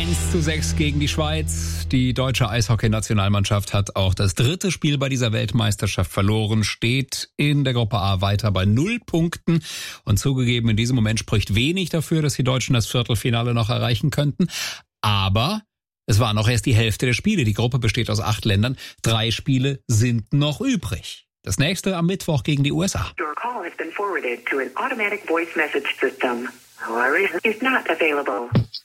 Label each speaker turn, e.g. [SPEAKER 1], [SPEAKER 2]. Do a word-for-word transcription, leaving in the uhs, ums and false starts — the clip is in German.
[SPEAKER 1] eins zu sechs gegen die Schweiz. Die deutsche Eishockey-Nationalmannschaft hat auch das dritte Spiel bei dieser Weltmeisterschaft verloren, steht in der Gruppe A weiter bei null Punkten. Und zugegeben, in diesem Moment spricht wenig dafür, dass die Deutschen das Viertelfinale noch erreichen könnten. Aber es war noch erst die Hälfte der Spiele. Die Gruppe besteht aus acht Ländern. Drei Spiele sind noch übrig. Das nächste am Mittwoch gegen die U S A.
[SPEAKER 2] Your call has been forwarded to an automatic voice message system. However, is not available.